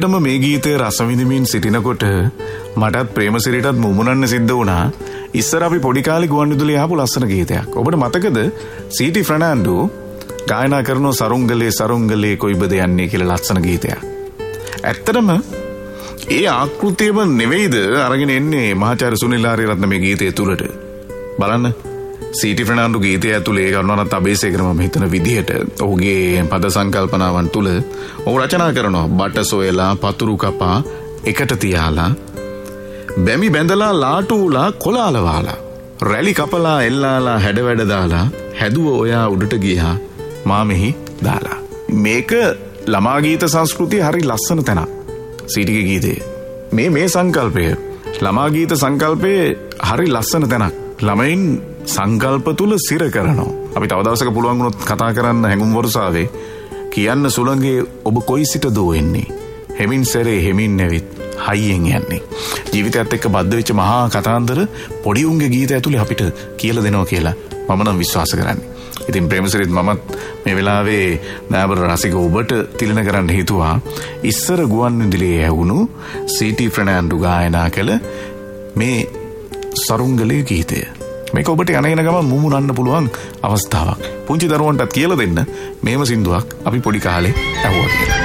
දිගටම මේ ගීතේ රස විඳින්මින් සිටිනකොට මටත් ප්‍රේමසිරිටත් මුමුණන්න සිද්ධ වුණා. ඉස්සර අපි පොඩි කාලේ ගුවන්විදුලියේ ආපු ලස්සන ගීතයක්. ඔබට මතකද? සීටි ෆර්නෑන්ඩෝ ගායනා කරන සරුංගලේ සරුංගලේ කොයිබද යන්නේ කියලා ලස්සන ගීතයක්. ඇත්තටම ඒ ආකෘතියම නෙවෙයිද අරගෙන එන්නේ මහාචාර්ය සුනිල් ආරියරත්න මේ ගීතය තුලට. බලන්න. සීටි ෆර්නෑන්ඩෝ ගීතය ඇතුලේ ගන්නවනත් අබේසේකර මම හිතන විදිහට ඔහුගේ පද සංකල්පනාවන් තුල ඔහු රචනා කරනවා බට සොයලා පතුරු කපා එකට තියාලා බැමි බැඳලා ලාටුලා කොලාලවාලා රැලි කපලා එල්ලාලා හැඩ වැඩ දාලා හැදුව ඔයා උඩට ගියා මා මෙහි දාලා. මේක ළමා ගීත සංස්කෘතිය හරි ලස්සන තැනක්. සීටිගේ ගීතේ මේ සංකල්පය ළමා ගීත සංකල්පයේ හරි ලස්සන තැනක්. ළමයින් සංකල්ප තුල සිර කරනවා. අපි තව දවසක පුළුවන් වුණොත් කතා කරන්න හැඟුම් වර්ෂාවේ කියන්න සුළඟේ ඔබ කොයි සිටද එන්නේ හෙමින් සැරේ හෙමින් නැවිත් හයියෙන් යන්නේ. ජීවිතයත් එක්ක බද්ධ වෙච්ච මහා කතාන්දර පොඩි උන්ගේ ගීත ඇතුලේ අපිට කියලා දෙනවා කියලා මම නම් විශ්වාස කරන්නේ. ඉතින් ප්‍රේමසිරිත් මමත් මේ වෙලාවේ නාබර රසික ඔබට තිලන කරන්න හිතුවා ඉස්සර ගුවන්විදුලියේ ඇහුණු සීටි ෆර්නෑන්ඩෝ ගායනා කළ මේ සරුංගලේ ගීතය. මේක ඔබට යන ගමන් මුමුණන්න පුළුවන් අවස්ථාවක්. පුංචි දරුවන්ටත් කියලා දෙන්න මේම සින්දුවක් අපි පොඩි කාලේ ඇහුවා කියලා.